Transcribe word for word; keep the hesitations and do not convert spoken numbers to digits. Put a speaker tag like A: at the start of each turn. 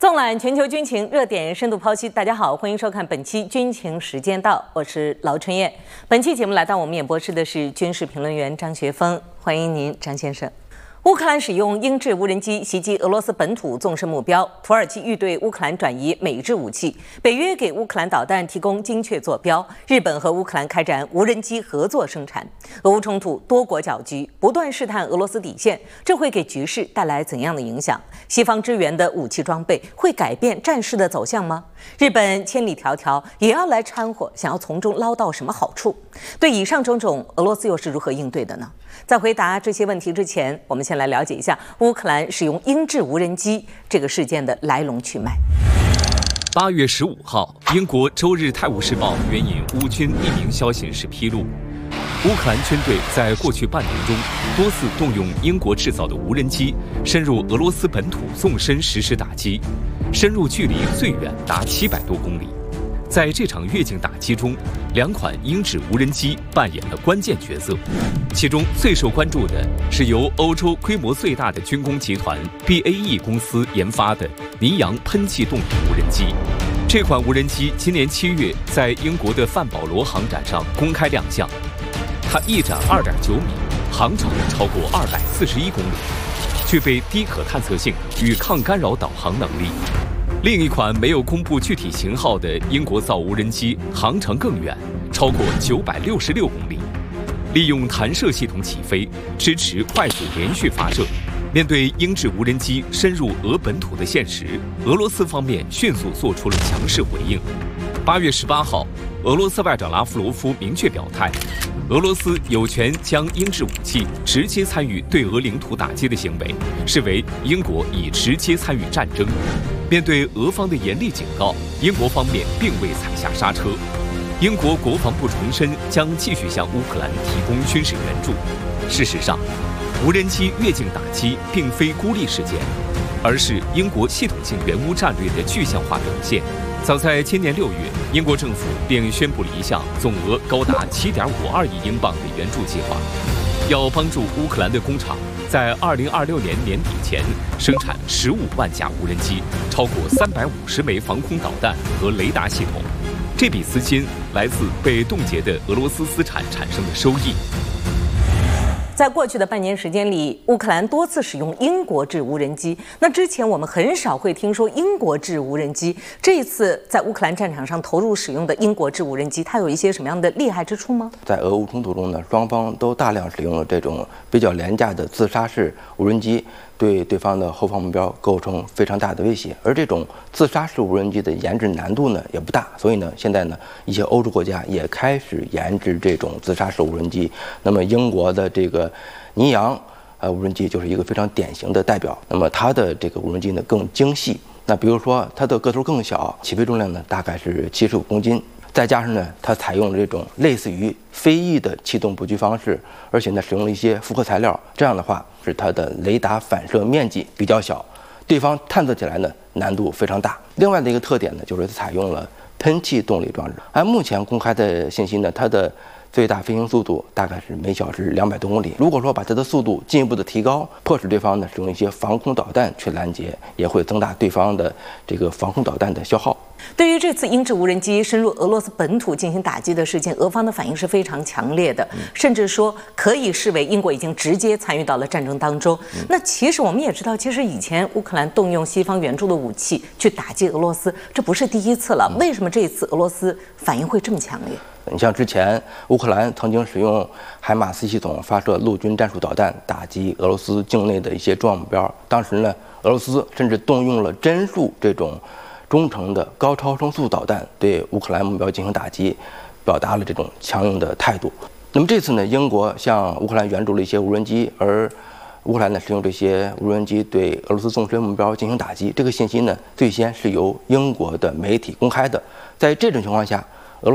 A: 纵览全球军情热点，深度剖析。大家好，欢迎收看本期军情时间到，我是劳春燕。本期节目来到我们演播室的是军事评论员张学峰，欢迎您，张先生。乌克兰使用鹰制无人机袭击俄罗斯本土纵深目标，土耳其欲对乌克兰转移美制武器，北约给乌克兰导弹提供精确坐标，日本和乌克兰开展无人机合作生产。俄乌冲突多国搅局，不断试探俄罗斯底线，这会给局势带来怎样的影响？西方支援的武器装备会改变战事的走向吗？日本千里迢迢也要来掺和，想要从中捞到什么好处？对以上种种，俄罗斯又是如何应对的呢？在回答这些问题之前，我们先来了解一下乌克兰使用鹰制无人机这个事件的来龙去脉。
B: 八月十五号，英国《周日泰晤士报》援引乌军匿名消息人士披露，乌克兰军队在过去半年中多次动用英国制造的无人机，深入俄罗斯本土纵深实施打击，深入距离最远达七百多公里。在这场越境打击中，两款鹰制无人机扮演了关键角色。其中最受关注的是由欧洲规模最大的军工集团 B A E 公司研发的尼扬喷气动力无人机。这款无人机今年七月在英国的范保罗航展上公开亮相，它翼展 二点九米，航程超过二百四十一公里，具备低可探测性与抗干扰导航能力。另一款没有公布具体型号的英国造无人机航程更远，超过九百六十六公里，利用弹射系统起飞，支持快速连续发射。面对鹰制无人机深入俄本土的现实，俄罗斯方面迅速做出了强势回应。八月十八号，俄罗斯外长拉夫罗夫明确表态，俄罗斯有权将鹰制武器直接参与对俄领土打击的行为视为英国已直接参与战争。面对俄方的严厉警告，英国方面并未踩下刹车。英国国防部重申将继续向乌克兰提供军事援助。事实上，无人机越境打击并非孤立事件，而是英国系统性援乌战略的具象化表现。早在今年六月，英国政府便宣布了一项总额高达 七点五二亿英镑的援助计划，要帮助乌克兰的工厂在二零二六年年底前生产十五万架无人机，超过三百五十枚防空导弹和雷达系统。这笔资金来自被冻结的俄罗斯资产产生的收益。
A: 在过去的半年时间里，乌克兰多次使用英国制无人机。那之前我们很少会听说英国制无人机，这一次在乌克兰战场上投入使用的英国制无人机，它有一些什么样的厉害之处吗？
C: 在俄乌冲突中呢，双方都大量使用了这种比较廉价的自杀式无人机，对对方的后方目标构成非常大的威胁。而这种自杀式无人机的研制难度呢也不大，所以呢，现在呢一些欧洲国家也开始研制这种自杀式无人机。那么英国的这个尼扬呃无人机就是一个非常典型的代表。那么它的这个无人机呢更精细，那比如说它的个头更小，起飞重量呢大概是七十五公斤。再加上呢，它采用了这种类似于飞翼的气动布局方式，而且呢，使用了一些复合材料。这样的话，使它的雷达反射面积比较小，对方探测起来呢难度非常大。另外的一个特点呢，就是它采用了喷气动力装置。按目前公开的信息呢，它的最大飞行速度大概是每小时两百多公里。如果说把它的速度进一步的提高，迫使对方呢使用一些防空导弹去拦截，也会增大对方的这个防空导弹的消耗。
A: 对于这次鹰制无人机深入俄罗斯本土进行打击的事件，俄方的反应是非常强烈的，甚至说可以视为英国已经直接参与到了战争当中。那其实我们也知道，其实以前乌克兰动用西方援助的武器去打击俄罗斯，这不是第一次了。为什么这一次俄罗斯反应会这么强烈？
C: 你像之前乌克兰曾经使用海马斯系统发射陆军战术导弹打击俄罗斯境内的一些重要目标，当时呢，俄罗斯甚至动用了帧数这种中程的高超声速导弹对乌克兰目标进行打击，表达了这种强硬的态度。那么这次呢，英国向乌克兰援助了一些无人机，而乌克兰呢使用这些无人机对俄罗斯纵深目标进行打击。这个信息呢，最先是由英国的媒体公开的。在这种情况下，